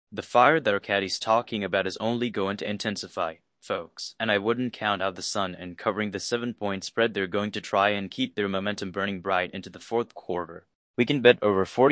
The fire that Arcadi's talking about is only going to intensify, folks, and I wouldn't count out the sun and covering the 7-point spread they're going to try and keep their momentum burning bright into the fourth quarter. We can bet over 40